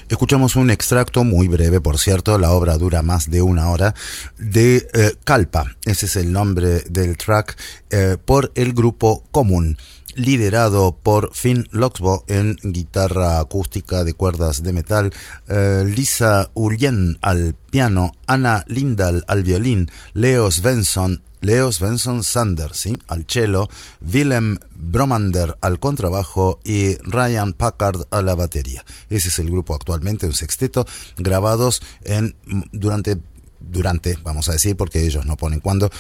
Escuchamos un extracto muy breve, por cierto, la obra dura más de una hora, de Kalpa, ese es el nombre del track, por el grupo Común, liderado por Finn Loxbo en guitarra acústica de cuerdas de metal, Lisa Ulien al piano, Anna Lindahl al violín, Leo Svensson Sander, ¿sí?, al cello, Willem Bromander al contrabajo y Ryan Packard a la batería. Ese es el grupo actualmente, un sexteto, grabados durante, vamos a decir, porque ellos no ponen cuándo,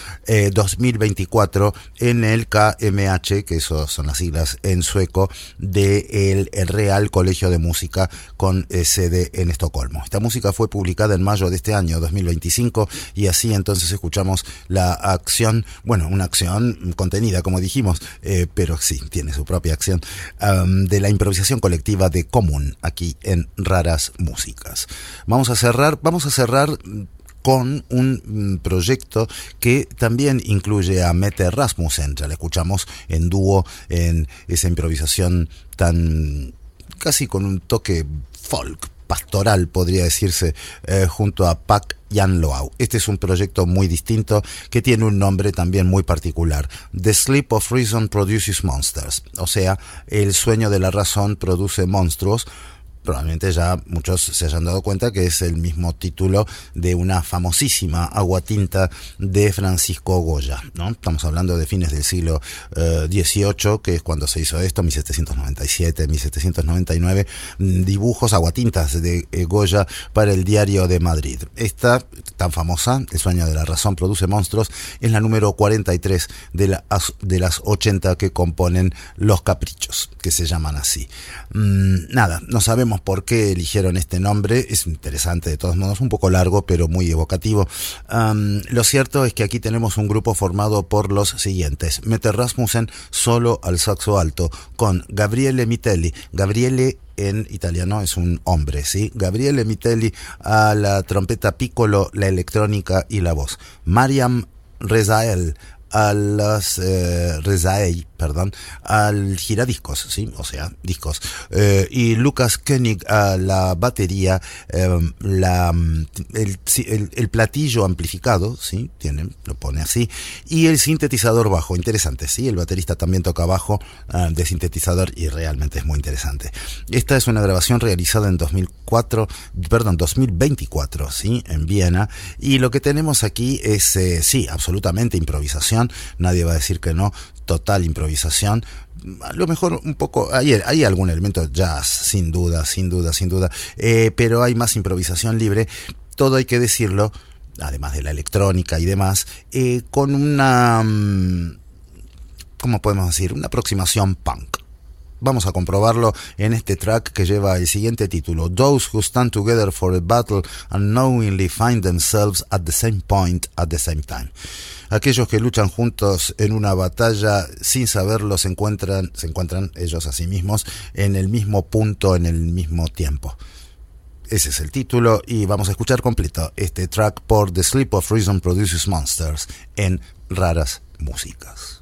2024 en el KMH, que esos son las siglas en sueco, de el Real Colegio de Música con sede en Estocolmo. Esta música fue publicada en mayo de este año 2025 y así entonces escuchamos la acción, bueno, una acción contenida, como dijimos, pero sí, tiene su propia acción, de la improvisación colectiva de Común aquí en Raras Músicas. Vamos a cerrar con un proyecto que también incluye a Mette Rasmussen. Ya la escuchamos en dúo en esa improvisación tan casi con un toque folk, pastoral podría decirse, junto a Pak Jan Loau. Este es un proyecto muy distinto que tiene un nombre también muy particular. The Sleep of Reason Produces Monsters, o sea, el sueño de la razón produce monstruos. Probablemente ya muchos se hayan dado cuenta que es el mismo título de una famosísima aguatinta de Francisco Goya, ¿no? Estamos hablando de fines del siglo XVIII, que es cuando se hizo esto, 1797, 1799, dibujos, aguatintas de Goya para el Diario de Madrid. Esta tan famosa, El sueño de la razón produce monstruos, es la número 43 de las 80 que componen Los Caprichos, que se llaman así. Nada, no sabemos por qué eligieron este nombre, es interesante de todos modos, un poco largo pero muy evocativo. Lo cierto es que aquí tenemos un grupo formado por los siguientes: Mette Rasmussen solo al saxo alto, con Gabriele Mitelli, Gabriele en italiano es un hombre, ¿sí? Gabriele Mitelli a la trompeta piccolo, la electrónica y la voz, Mariam Rezaei al giradiscos, ¿sí? O sea, discos, y Lucas Koenig a la batería, el platillo amplificado, ¿sí? Lo pone así, y el sintetizador bajo, interesante, ¿sí? El baterista también toca bajo de sintetizador y realmente es muy interesante. Esta es una grabación realizada en 2024, ¿sí? En Viena, y lo que tenemos aquí es, sí, absolutamente improvisación. Nadie va a decir que no, total improvisación. A lo mejor un poco, hay algún elemento jazz, sin duda, pero hay más improvisación libre. Todo hay que decirlo, además de la electrónica y demás, con una, ¿cómo podemos decir? Una aproximación punk. Vamos a comprobarlo en este track que lleva el siguiente título: Those who stand together for a battle unknowingly find themselves at the same point at the same time. Aquellos que luchan juntos en una batalla sin saberlo se encuentran ellos a sí mismos en el mismo punto, en el mismo tiempo. Ese es el título y vamos a escuchar completo este track por The Sleep of Reason Produces Monsters en Raras Músicas.